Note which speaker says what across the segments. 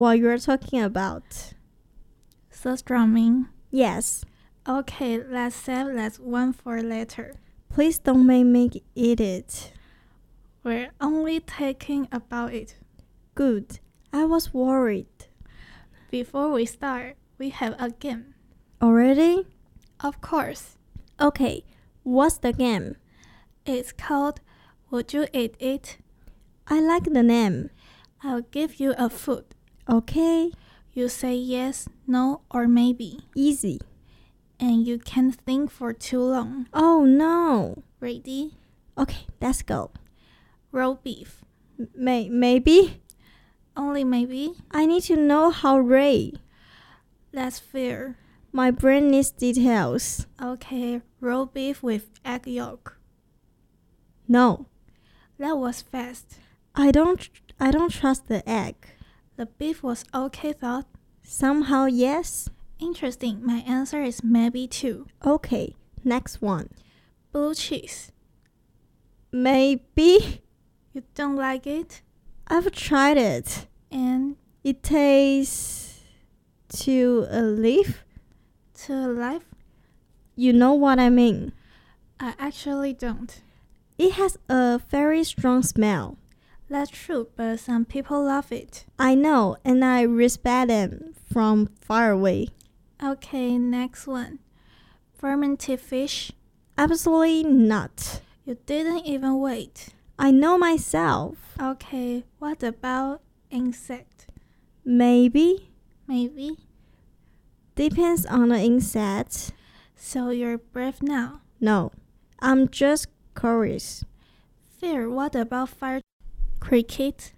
Speaker 1: what you're talking about.
Speaker 2: Surströmming.
Speaker 1: Yes.
Speaker 2: Okay, let's save that one for later.
Speaker 1: Please don't make me eat it.
Speaker 2: We're only talking about it.
Speaker 1: Good. I was worried.
Speaker 2: Before we start, we have a game.
Speaker 1: Already?
Speaker 2: Of course.
Speaker 1: Okay. What's the game?
Speaker 2: It's called Would You Eat It?
Speaker 1: I like the name.
Speaker 2: I'll give you a food.
Speaker 1: Okay.
Speaker 2: You say yes, no, or maybe.
Speaker 1: Easy.
Speaker 2: And you can't think for too long.
Speaker 1: Oh no.
Speaker 2: Ready?
Speaker 1: Okay, let's go.
Speaker 2: Raw beef.
Speaker 1: Maybe?
Speaker 2: Only maybe?
Speaker 1: I need to know how Ray.
Speaker 2: That's fair.
Speaker 1: My brain needs details.
Speaker 2: Okay, raw beef with egg yolk.
Speaker 1: No.
Speaker 2: That was fast.
Speaker 1: I don't trust the egg.
Speaker 2: The beef was okay thought.
Speaker 1: Somehow yes.
Speaker 2: Interesting. My answer is maybe too.
Speaker 1: Okay, next one.
Speaker 2: Blue cheese.
Speaker 1: Maybe?
Speaker 2: You don't like it?
Speaker 1: I've tried it.
Speaker 2: And
Speaker 1: It tastes to a leaf.
Speaker 2: to life?
Speaker 1: You know what I mean.
Speaker 2: I actually don't.
Speaker 1: It has a very strong smell.
Speaker 2: That's true, but some people love it.
Speaker 1: I know, and I respect them from far away.
Speaker 2: Okay, next one. Fermented fish.
Speaker 1: Absolutely not.
Speaker 2: You didn't even wait.
Speaker 1: I know myself.
Speaker 2: Okay, what about insect?
Speaker 1: Maybe.
Speaker 2: Maybe.
Speaker 1: Depends on the insect.
Speaker 2: So you're brave now.
Speaker 1: No, I'm just curious.
Speaker 2: Fair, what about fire cricket?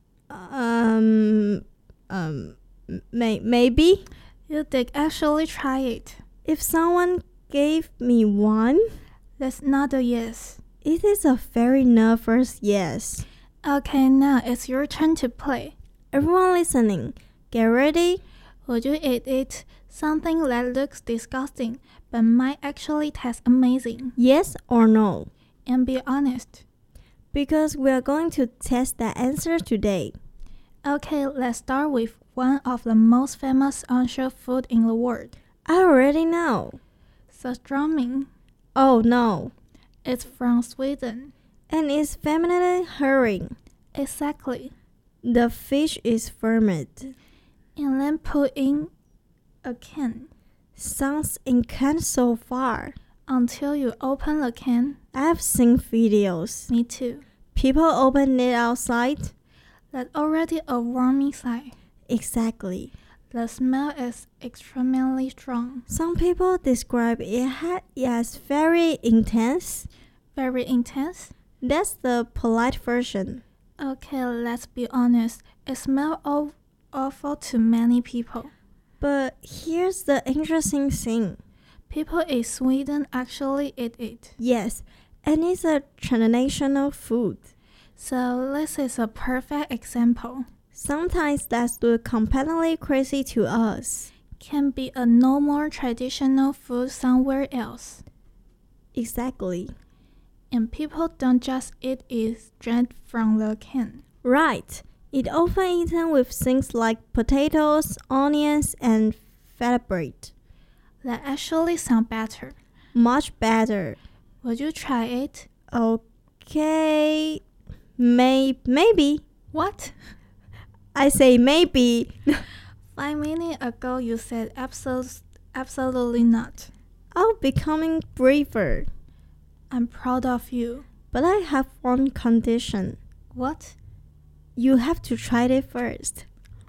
Speaker 1: Maybe.
Speaker 2: You did actually try it.
Speaker 1: If someone gave me one,
Speaker 2: That's not a yes.
Speaker 1: it is a very nervous yes.
Speaker 2: Okay, now it's your turn to play.
Speaker 1: Everyone listening, get ready.
Speaker 2: Would you eat it? Something that looks disgusting but might actually taste amazing.
Speaker 1: Yes or no?
Speaker 2: And be honest.
Speaker 1: Because we are going to test the answer today.
Speaker 2: Okay, let's start with one of the most famous onshore food in the world.
Speaker 1: I already know.
Speaker 2: Surströmming.
Speaker 1: Oh no.
Speaker 2: It's from Sweden.
Speaker 1: And it's feminine herring.
Speaker 2: Exactly.
Speaker 1: The fish is fermented.
Speaker 2: And then put in a can.
Speaker 1: Sounds intense so far.
Speaker 2: Until you open the can.
Speaker 1: I've seen videos.
Speaker 2: Me too.
Speaker 1: People open it outside.
Speaker 2: That's already a warming sign.
Speaker 1: Exactly.
Speaker 2: The smell is extremely strong.
Speaker 1: Some people describe it as very intense.
Speaker 2: Very intense.
Speaker 1: That's the polite version.
Speaker 2: Okay, let's be honest. It smells awful to many people.
Speaker 1: But here's the interesting thing.
Speaker 2: People in Sweden actually eat it.
Speaker 1: Yes, and it's a traditional food.
Speaker 2: So this is a perfect example.
Speaker 1: Sometimes that's look completely crazy to us.
Speaker 2: Can be a normal traditional food somewhere else.
Speaker 1: Exactly.
Speaker 2: And people don't just eat it straight from the can.
Speaker 1: Right. It often eaten with things like potatoes, onions, and feta bread.
Speaker 2: That actually sounds better.
Speaker 1: Much better.
Speaker 2: Would you try it?
Speaker 1: Okay. Maybe.
Speaker 2: What?
Speaker 1: I say maybe.
Speaker 2: 5 minutes ago you said absolutely not.
Speaker 1: I'm becoming braver.
Speaker 2: I'm proud of you.
Speaker 1: But I have one condition.
Speaker 2: What?
Speaker 1: You have to try it first.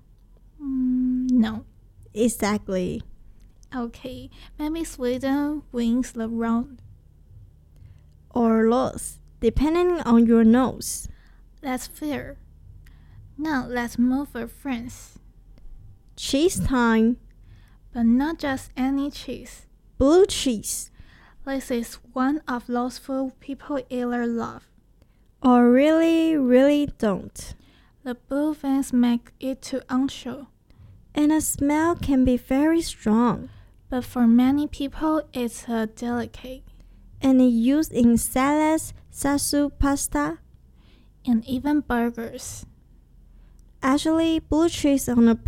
Speaker 2: No.
Speaker 1: Exactly.
Speaker 2: Okay, maybe Sweden wins the round.
Speaker 1: Or loss, depending on your nose.
Speaker 2: That's fair. Now let's move for France.
Speaker 1: Cheese time.
Speaker 2: But not just any cheese.
Speaker 1: Blue cheese.
Speaker 2: This is one of those food people either love.
Speaker 1: Or really don't.
Speaker 2: The blue veins make it too unsure.
Speaker 1: And the smell can be very strong.
Speaker 2: But for many people, it's a delicate.
Speaker 1: And it's used in salads, satsu pasta,
Speaker 2: and even burgers.
Speaker 1: Actually, blue cheese on a